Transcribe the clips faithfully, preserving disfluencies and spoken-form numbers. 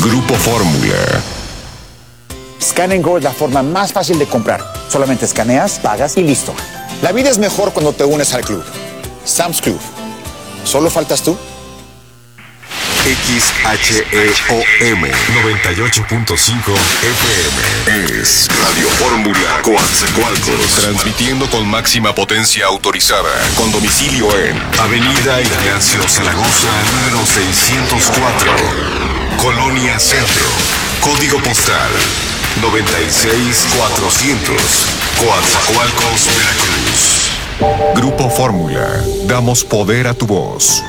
Grupo Fórmula. Scan and Go es la forma más fácil de comprar. Solamente escaneas, pagas y listo. La vida es mejor cuando te unes al club. Sam's Club. ¿Solo faltas tú? X H E O M noventa y ocho punto cinco F M es Radio Fórmula Coatzacoalcos, transmitiendo con máxima potencia autorizada, con domicilio en Avenida Ignacio Zaragoza, número seiscientos cuatro, Colonia Centro, código postal noventa y seis mil cuatrocientos, Coatzacoalcos, Veracruz. Grupo Fórmula, damos poder a tu voz.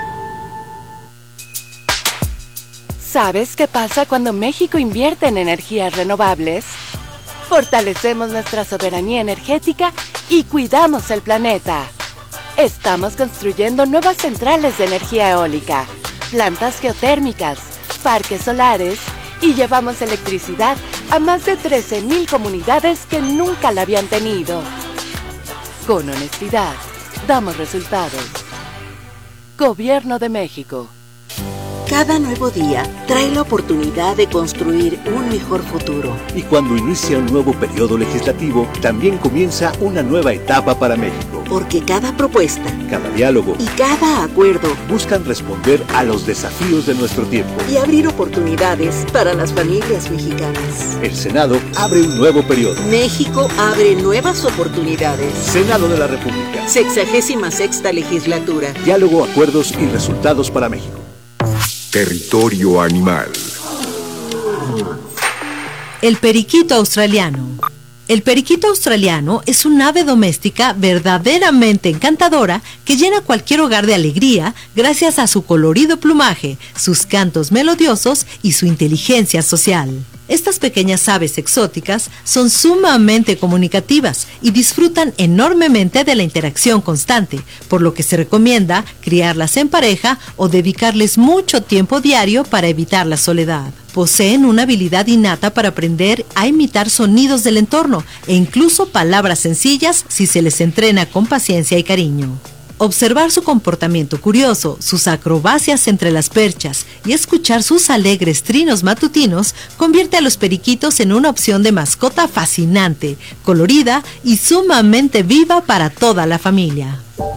¿Sabes qué pasa cuando México invierte en energías renovables? Fortalecemos nuestra soberanía energética y cuidamos el planeta. Estamos construyendo nuevas centrales de energía eólica, plantas geotérmicas, parques solares y llevamos electricidad a más de trece mil comunidades que nunca la habían tenido. Con honestidad, damos resultados. Gobierno de México. Cada nuevo día trae la oportunidad de construir un mejor futuro. Y cuando inicia un nuevo periodo legislativo, también comienza una nueva etapa para México. Porque cada propuesta, cada diálogo y cada acuerdo buscan responder a los desafíos de nuestro tiempo y abrir oportunidades para las familias mexicanas. El Senado abre un nuevo periodo. México abre nuevas oportunidades. Senado de la República. Sexagésima sexta legislatura. Diálogo, acuerdos y resultados para México. Territorio animal. El periquito australiano. El periquito australiano es un ave doméstica verdaderamente encantadora que llena cualquier hogar de alegría gracias a su colorido plumaje, sus cantos melodiosos y su inteligencia social. Estas pequeñas aves exóticas son sumamente comunicativas y disfrutan enormemente de la interacción constante, por lo que se recomienda criarlas en pareja o dedicarles mucho tiempo diario para evitar la soledad. Poseen una habilidad innata para aprender a imitar sonidos del entorno e incluso palabras sencillas si se les entrena con paciencia y cariño. Observar su comportamiento curioso, sus acrobacias entre las perchas y escuchar sus alegres trinos matutinos convierte a los periquitos en una opción de mascota fascinante, colorida y sumamente viva para toda la familia.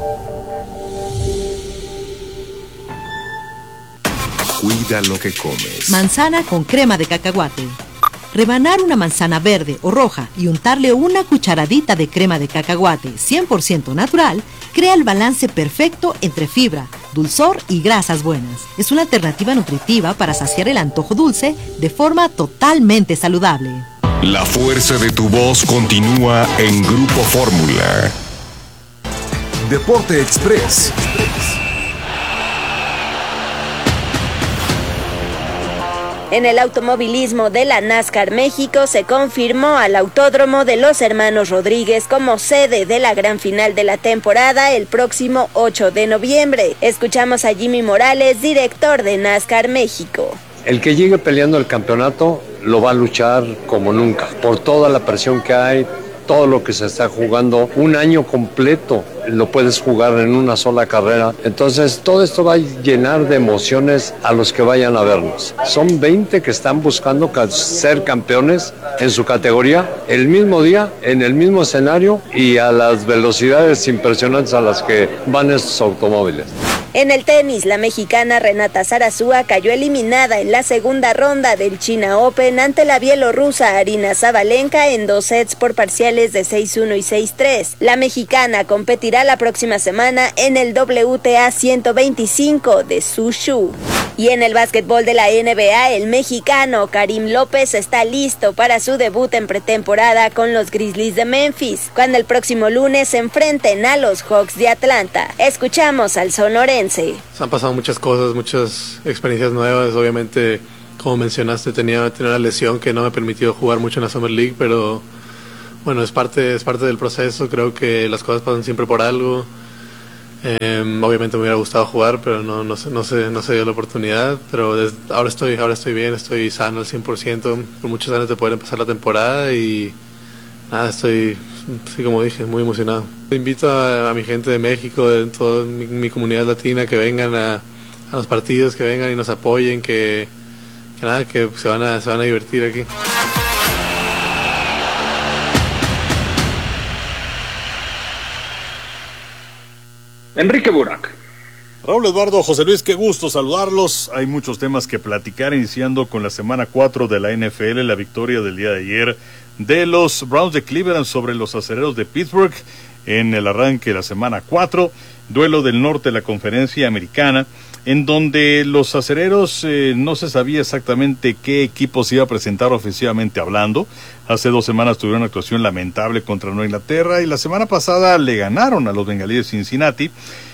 Cuida lo que comes. Manzana con crema de cacahuate. Rebanar una manzana verde o roja y untarle una cucharadita de crema de cacahuate cien por ciento natural crea el balance perfecto entre fibra, dulzor y grasas buenas. Es una alternativa nutritiva para saciar el antojo dulce de forma totalmente saludable. La fuerza de tu voz continúa en Grupo Fórmula. Deporte Express. En el automovilismo de la NASCAR México se confirmó al Autódromo de los Hermanos Rodríguez como sede de la gran final de la temporada el próximo ocho de noviembre. Escuchamos a Jimmy Morales, director de NASCAR México. El que llegue peleando el campeonato lo va a luchar como nunca, por toda la presión que hay, todo lo que se está jugando, un año completo lo puedes jugar en una sola carrera. Entonces todo esto va a llenar de emociones a los que vayan a vernos. Son veinte que están buscando ser campeones en su categoría el mismo día, en el mismo escenario y a las velocidades impresionantes a las que van estos automóviles. En el tenis, la mexicana Renata Zarazúa cayó eliminada en la segunda ronda del China Open ante la bielorrusa Arina Sabalenka en dos sets por parciales de seis uno y seis tres. La mexicana competirá la próxima semana en el W T A ciento veinticinco de Suzhou. Y en el básquetbol de la N B A, el mexicano Karim López está listo para su debut en pretemporada con los Grizzlies de Memphis, cuando el próximo lunes se enfrenten a los Hawks de Atlanta. Escuchamos al sonorense. Se han pasado muchas cosas, muchas experiencias nuevas. Obviamente, como mencionaste, tenía, tenía una lesión que no me permitió jugar mucho en la Summer League, pero bueno, es parte, es parte del proceso. Creo que las cosas pasan siempre por algo. Eh, obviamente me hubiera gustado jugar, pero no, no, no, se, no se dio la oportunidad. Pero desde, ahora, estoy, ahora estoy bien, estoy sano al cien por ciento, con muchas ganas de poder empezar la temporada y nada, estoy, sí, como dije, muy emocionado. Invito a, a mi gente de México, de toda mi, mi comunidad latina, que vengan a, a los partidos, que vengan y nos apoyen, que, que nada, que se van a, se van a divertir aquí. Enrique Burak. Raúl Eduardo, José Luis, qué gusto saludarlos. Hay muchos temas que platicar, iniciando con la semana cuatro de la N F L, la victoria del día de ayer de los Browns de Cleveland sobre los Acereros de Pittsburgh en el arranque de la semana cuatro, duelo del norte de la conferencia americana, en donde los Acereros eh, no se sabía exactamente qué equipo se iba a presentar ofensivamente hablando. Hace dos semanas tuvieron una actuación lamentable contra Nueva Inglaterra y la semana pasada le ganaron a los Bengalíes de Cincinnati.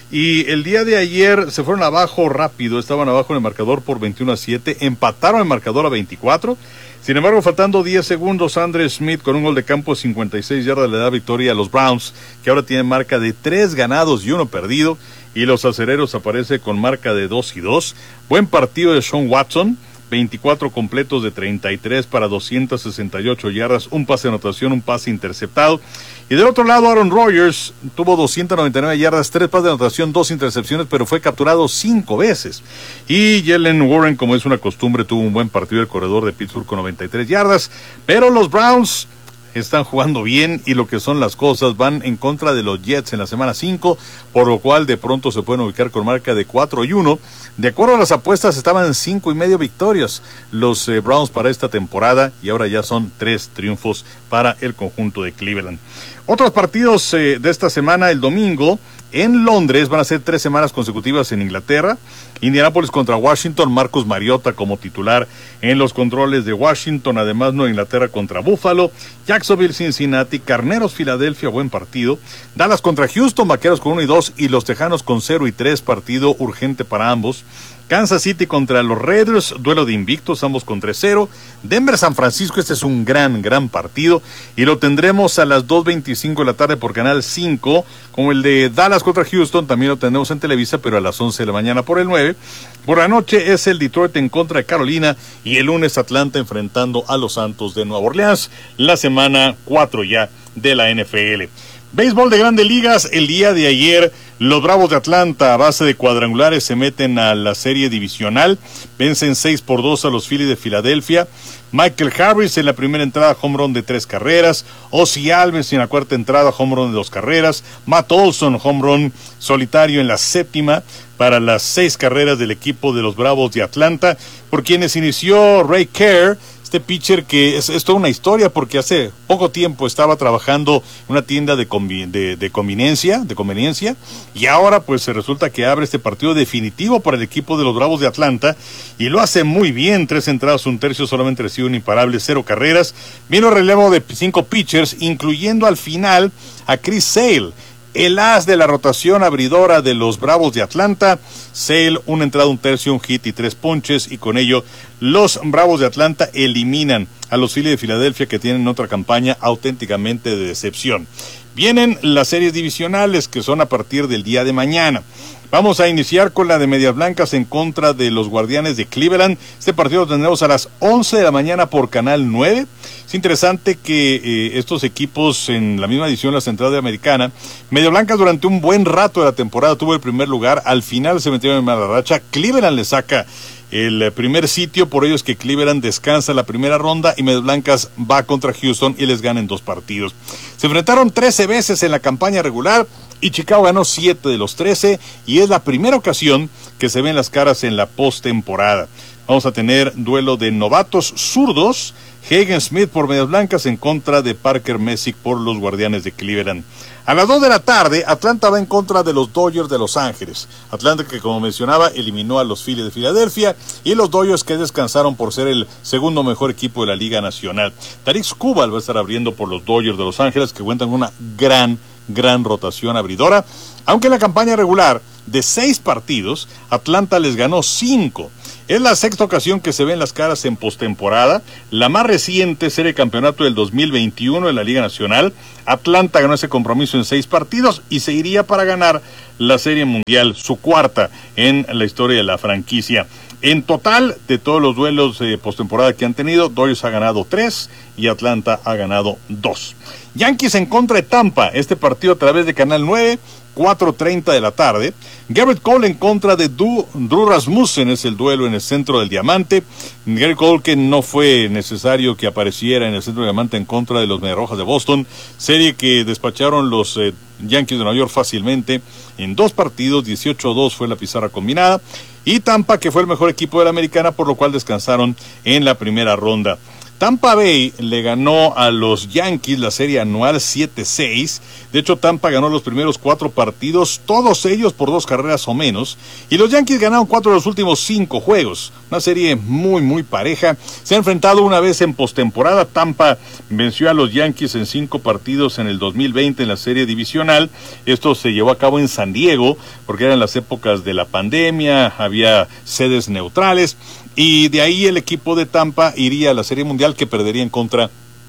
Y el día de ayer se fueron abajo rápido, estaban abajo en el marcador por veintiuno a siete, empataron el marcador a veinticuatro. Sin embargo, faltando diez segundos, Andre Smith con un gol de campo de cincuenta y seis yardas le da victoria a los Browns, que ahora tienen marca de tres ganados y uno perdido, y los Acereros aparece con marca de dos y dos. Buen partido de Sean Watson, veinticuatro completos de treinta y tres para doscientas sesenta y ocho yardas, un pase de anotación, un pase interceptado. Y del otro lado, Aaron Rodgers tuvo doscientas noventa y nueve yardas, tres pases de anotación, dos intercepciones, pero fue capturado cinco veces. Y Jalen Warren, como es una costumbre, tuvo un buen partido, el corredor de Pittsburgh con noventa y tres yardas. Pero los Browns están jugando bien y lo que son las cosas, van en contra de los Jets en la semana cinco, por lo cual de pronto se pueden ubicar con marca de cuatro y uno. De acuerdo a las apuestas, estaban en cinco y medio victorias los eh, Browns para esta temporada, y ahora ya son tres triunfos para el conjunto de Cleveland. Otros partidos eh, de esta semana, el domingo en Londres, van a ser tres semanas consecutivas en Inglaterra. Indianapolis contra Washington, Marcus Mariota como titular en los controles de Washington. Además, Nueva Inglaterra contra Buffalo, Jacksonville, Cincinnati, Carneros, Filadelfia, buen partido. Dallas contra Houston, Vaqueros con uno y dos, y los Tejanos con cero y tres, partido urgente para ambos. Kansas City contra los Raiders, duelo de invictos, ambos con tres cero. Denver, San Francisco, este es un gran, gran partido, y lo tendremos a las dos veinticinco de la tarde por Canal cinco, como el de Dallas contra Houston, también lo tendremos en Televisa, pero a las once de la mañana por el nueve. Por la noche es el Detroit en contra de Carolina, y el lunes Atlanta enfrentando a los Santos de Nueva Orleans, la semana cuatro ya de la N F L. Béisbol de Grandes Ligas, el día de ayer, los Bravos de Atlanta, a base de cuadrangulares, se meten a la serie divisional, vencen seis por dos a los Phillies de Filadelfia. Michael Harris en la primera entrada, home run de tres carreras. Ozzie Alves en la cuarta entrada, home run de dos carreras. Matt Olson, home run solitario en la séptima para las seis carreras del equipo de los Bravos de Atlanta, por quienes inició Ray Kerr, este pitcher que es, es toda una historia, porque hace poco tiempo estaba trabajando en una tienda de, convi, de, de conveniencia, de conveniencia, y ahora pues se resulta que abre este partido definitivo para el equipo de los Bravos de Atlanta, y lo hace muy bien, tres entradas, un tercio, solamente recibe un imparable, cero carreras. Vino el relevo de cinco pitchers, incluyendo al final a Chris Sale, el as de la rotación abridora de los Bravos de Atlanta. Sale, una entrada, un tercio, un hit y tres ponches, y con ello los Bravos de Atlanta eliminan a los Phillies de Filadelfia, que tienen otra campaña auténticamente de decepción. Vienen las series divisionales, que son a partir del día de mañana. Vamos a iniciar con la de Medias Blancas en contra de los Guardianes de Cleveland. Este partido lo tendremos a las once de la mañana por Canal nueve. Es interesante que eh, estos equipos en la misma edición, la Central de Americana, Medias Blancas durante un buen rato de la temporada tuvo el primer lugar, al final se metieron en mala racha. Cleveland le saca el primer sitio, por ello es que Cleveland descansa la primera ronda y Medias Blancas va contra Houston y les gana en dos partidos. Se enfrentaron trece veces en la campaña regular y Chicago ganó siete de los trece, y es la primera ocasión que se ven las caras en la postemporada. Vamos a tener duelo de novatos zurdos, Hagen Smith por Medias Blancas en contra de Parker Messick por los Guardianes de Cleveland. A las dos de la tarde, Atlanta va en contra de los Dodgers de Los Ángeles. Atlanta, que como mencionaba, eliminó a los Phillies de Filadelfia, y los Dodgers, que descansaron por ser el segundo mejor equipo de la Liga Nacional. Tarik Skubal va a estar abriendo por los Dodgers de Los Ángeles, que cuentan con una gran, gran rotación abridora. Aunque en la campaña regular de seis partidos, Atlanta les ganó cinco. Es la sexta ocasión que se ven las caras en postemporada. La más reciente serie de campeonato del dos mil veintiuno de la Liga Nacional. Atlanta ganó ese compromiso en seis partidos y se iría para ganar la Serie Mundial, su cuarta en la historia de la franquicia. En total, de todos los duelos de postemporada que han tenido, Dodgers ha ganado tres y Atlanta ha ganado dos. Yankees en contra de Tampa, este partido a través de Canal nueve. cuatro treinta de la tarde. Gerrit Cole en contra de Du, Drew Rasmussen, es el duelo en el centro del diamante. Gerrit Cole, que no fue necesario que apareciera en el centro del diamante en contra de los Mediarrojas de Boston, serie que despacharon los eh, Yankees de Nueva York fácilmente en dos partidos, dieciocho a dos fue la pizarra combinada, y Tampa, que fue el mejor equipo de la americana, por lo cual descansaron en la primera ronda. Tampa Bay le ganó a los Yankees la serie anual siete seis. De hecho, Tampa ganó los primeros cuatro partidos, todos ellos por dos carreras o menos. Y los Yankees ganaron cuatro de los últimos cinco juegos. Una serie muy, muy pareja. Se ha enfrentado una vez en postemporada. Tampa venció a los Yankees en cinco partidos en el dos mil veinte en la serie divisional. Esto se llevó a cabo en San Diego, porque eran las épocas de la pandemia, había sedes neutrales. Y de ahí el equipo de Tampa iría a la Serie Mundial, que perdería en contra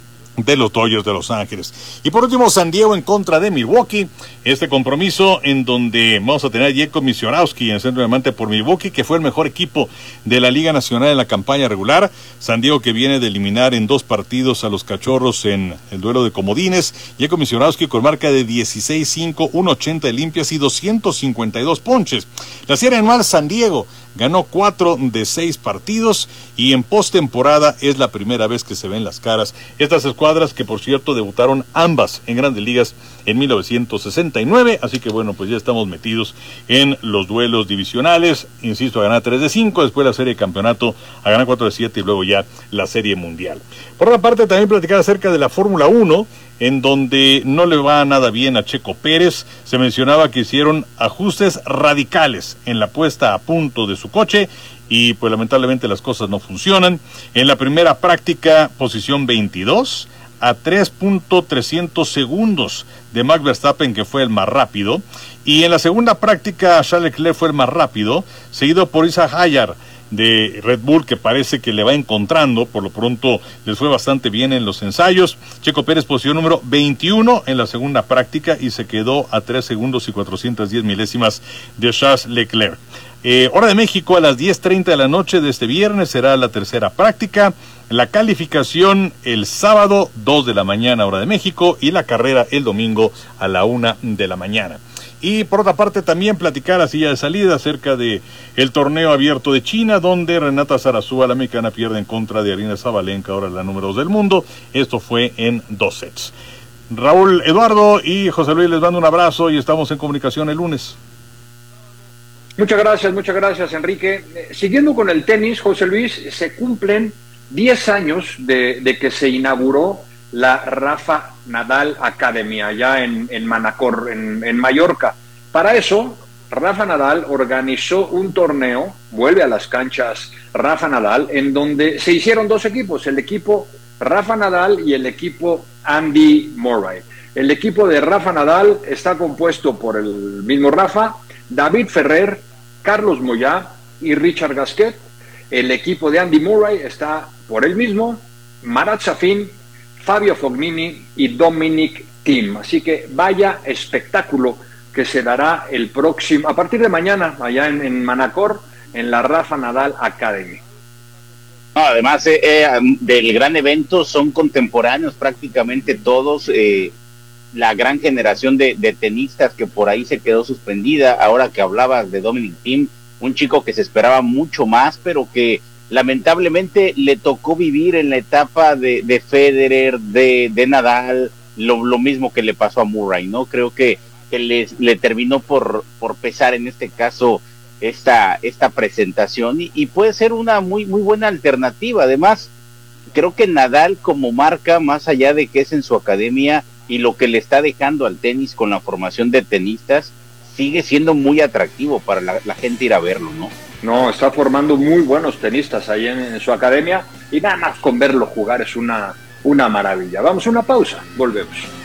de los Dodgers de Los Ángeles. Y por último, San Diego en contra de Milwaukee. Este compromiso en donde vamos a tener a Jacob Misiorowski en el centro de diamante por Milwaukee, que fue el mejor equipo de la Liga Nacional en la campaña regular. San Diego, que viene de eliminar en dos partidos a los Cachorros en el duelo de comodines. Jacob Misiorowski con marca de dieciséis cinco, ciento ochenta de limpias y doscientos cincuenta y dos ponches. La serie anual, San Diego ganó cuatro de seis partidos, y en postemporada es la primera vez que se ven las caras estas escuadras, que por cierto debutaron ambas en Grandes Ligas en mil novecientos sesenta y nueve, así que bueno, pues ya estamos metidos en los duelos divisionales. Insisto, a ganar tres de cinco, después la serie de campeonato a ganar cuatro de siete y luego ya la serie mundial. Por otra parte, también platicar acerca de la Fórmula uno, en donde no le va nada bien a Checo Pérez. Se mencionaba que hicieron ajustes radicales en la puesta a punto de su coche, y pues lamentablemente las cosas no funcionan. En la primera práctica, posición veintidós, a tres punto trescientos segundos de Max Verstappen, que fue el más rápido. Y en la segunda práctica, Charles Leclerc fue el más rápido, seguido por Isaac Hayar de Red Bull, que parece que le va encontrando. Por lo pronto les fue bastante bien en los ensayos. Checo Pérez, posición número veintiuno en la segunda práctica, y se quedó a tres segundos y cuatrocientas diez milésimas de Charles Leclerc. Eh, hora de México, a las diez treinta de la noche de este viernes será la tercera práctica. La calificación el sábado, dos de la mañana, hora de México, y la carrera el domingo a la una de la mañana. Y por otra parte, también platicar así ya de salida acerca de el torneo abierto de China, donde Renata Zarazúa, la mexicana, pierde en contra de Aryna Sabalenka, ahora la número dos del mundo. Esto fue en dos sets. Raúl, Eduardo y José Luis, les mando un abrazo y estamos en comunicación el lunes. Muchas gracias, muchas gracias, Enrique. Eh, siguiendo con el tenis, José Luis, se cumplen diez años de, de que se inauguró la Rafa Nadal Academy allá en, en Manacor, en, en Mallorca. Para eso, Rafa Nadal organizó un torneo, vuelve a las canchas Rafa Nadal, en donde se hicieron dos equipos, el equipo Rafa Nadal y el equipo Andy Murray. El equipo de Rafa Nadal está compuesto por el mismo Rafa, David Ferrer, Carlos Moyá y Richard Gasquet. El equipo de Andy Murray está por él mismo, Marat Safin, Fabio Fognini y Dominic Thiem. Así que vaya espectáculo que se dará el próximo, a partir de mañana, allá en, en Manacor, en la Rafa Nadal Academy. No, además eh, eh, del gran evento son contemporáneos prácticamente todos, eh, la gran generación de, de tenistas que por ahí se quedó suspendida. Ahora que hablabas de Dominic Thiem, un chico que se esperaba mucho más, pero que lamentablemente le tocó vivir en la etapa de, de Federer, de, de Nadal, lo, lo mismo que le pasó a Murray, ¿no? Creo que, que le, le terminó por, por pesar en este caso esta, esta presentación, y, y puede ser una muy, muy buena alternativa. Además, creo que Nadal como marca, más allá de que es en su academia y lo que le está dejando al tenis con la formación de tenistas, sigue siendo muy atractivo para la, la gente ir a verlo, ¿no? No, está formando muy buenos tenistas ahí en, en su academia, y nada más con verlo jugar es una, una maravilla. Vamos a una pausa, volvemos.